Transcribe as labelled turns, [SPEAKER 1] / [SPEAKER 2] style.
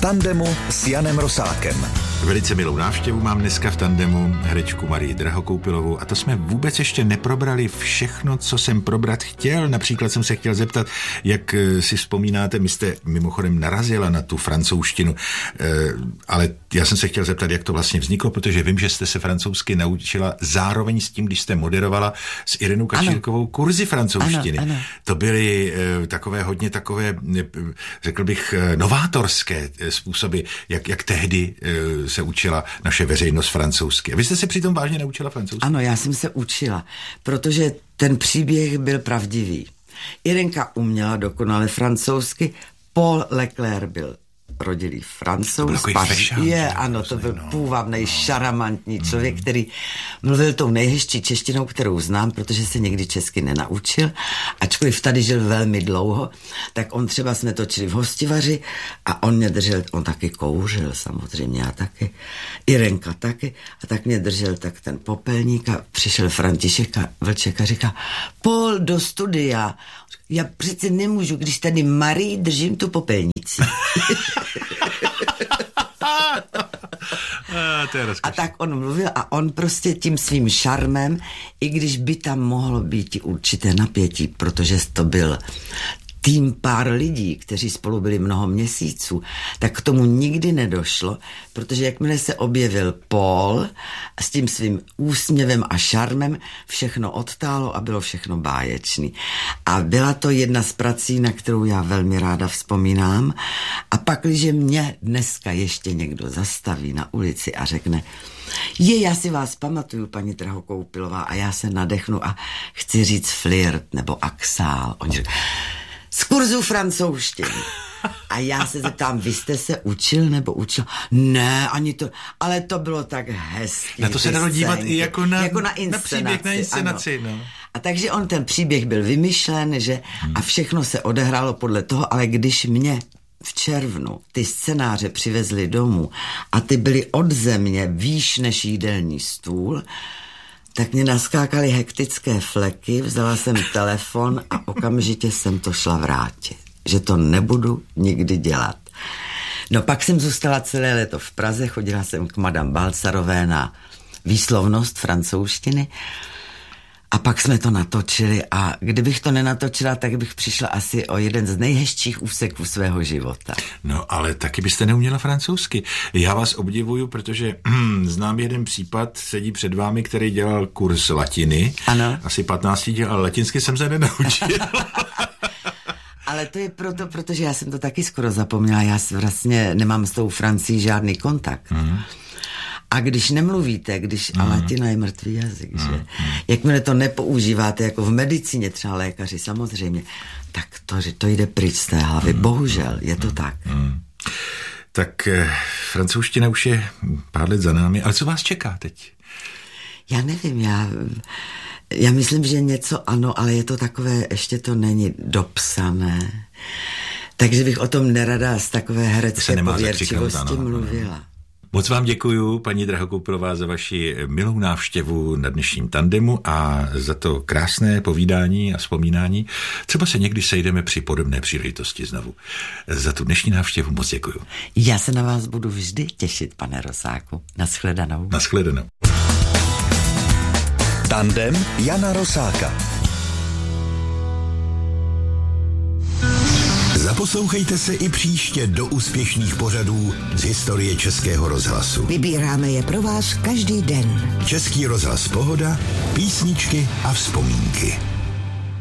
[SPEAKER 1] tandemu s Janem Rosákem.
[SPEAKER 2] Velice milou návštěvu mám dneska v tandemu herečku Marii Drahokoupilovou a to jsme vůbec ještě neprobrali všechno, co jsem probrat chtěl. Například jsem se chtěl zeptat, jak si vzpomínáte, my jste mimochodem narazila na tu francouzštinu, ale já jsem se chtěl zeptat, jak to vlastně vzniklo, protože vím, že jste se francouzsky naučila zároveň s tím, když jste moderovala s Irenou Kačírkovou kurzy francouzštiny. Ano. To byly hodně takové, řekl bych, novátorské způsoby, jak tehdy se učila naše veřejnost francouzsky. A vy jste se přitom vážně naučila francouzsky?
[SPEAKER 3] Ano, já jsem se učila, protože ten příběh byl pravdivý. Irenka uměla dokonale francouzsky, Paul Leclerc byl rodilý Francouz. To byl půvabnej, šaramantní člověk, který mluvil tou nejhezčí češtinou, kterou znám, protože se někdy česky nenaučil. Ačkoliv tady žil velmi dlouho, tak on třeba jsme točili v Hostivaři a on mě držel, on taky kouřil samozřejmě, já taky, Irenka taky, a tak mě držel tak ten popelník a přišel František Vlček a říká: Paul, do studia. Já přece nemůžu, když tady Marii držím tu popelnici. A tak on mluvil a on prostě tím svým šarmem, i když by tam mohlo být určité napětí, protože to byl tým pár lidí, kteří spolu byli mnoho měsíců, tak k tomu nikdy nedošlo, protože jakmile se objevil Paul s tím svým úsměvem a šarmem, všechno odtálo a bylo všechno báječný. A byla to jedna z prací, na kterou já velmi ráda vzpomínám. A pak, když mě dneska ještě někdo zastaví na ulici a řekne: já si vás pamatuju, paní Drahokoupilová, a já se nadechnu a chci říct flirt nebo axál. Oni říkají: z kurzu francouzštiny. A já se zeptám: vy jste se učil nebo učil? Ne, ani to, ale to bylo tak hezký.
[SPEAKER 2] Na to se dalo dívat i jako na příběh, na inscenaci. No.
[SPEAKER 3] A takže on, ten příběh byl vymyšlen, že a všechno se odehrálo podle toho, ale když mě v červnu ty scénáře přivezli domů a ty byly od země výš než jídelní stůl, tak mě naskákaly hektické fleky, vzala jsem telefon a okamžitě jsem to šla vrátit. Že to nebudu nikdy dělat. No pak jsem zůstala celé léto v Praze, chodila jsem k Madame Balcarové na výslovnost francouzštiny a pak jsme to natočili a kdybych to nenatočila, tak bych přišla asi o jeden z nejhezčích úseků svého života.
[SPEAKER 2] No, ale taky byste neuměla francouzsky. Já vás obdivuju, protože znám jeden případ, sedí před vámi, který dělal kurz latiny.
[SPEAKER 3] Ano.
[SPEAKER 2] Asi 15 dělal latinsky, jsem se nenaučil.
[SPEAKER 3] Ale to je protože já jsem to taky skoro zapomněla. Já vlastně nemám s tou Francií žádný kontakt. A když nemluvíte, a latina je mrtvý jazyk, že? Jakmile to nepoužíváte, jako v medicíně třeba lékaři samozřejmě, tak to jde pryč z té hlavy. Bohužel, je to tak.
[SPEAKER 2] Tak francouzština už je pár let za námi, ale co vás čeká teď?
[SPEAKER 3] Já nevím, já myslím, že něco ano, ale je to takové, ještě to není dopsané. Takže bych o tom nerada z takové herecké pověrčivosti mluvila.
[SPEAKER 2] Moc vám děkuju, paní Drahokoupilová, za vaši milou návštěvu na dnešním tandemu a za to krásné povídání a vzpomínání. Třeba se někdy sejdeme při podobné příležitosti znovu. Za tu dnešní návštěvu moc děkuju.
[SPEAKER 3] Já se na vás budu vždy těšit, pane Rosáku. Naschledanou.
[SPEAKER 2] Naschledanou.
[SPEAKER 1] Tandem Jana Rosáka. Zaposlouchejte se i příště do úspěšných pořadů z historie Českého rozhlasu.
[SPEAKER 4] Vybíráme je pro vás každý den.
[SPEAKER 1] Český rozhlas Pohoda, písničky a vzpomínky.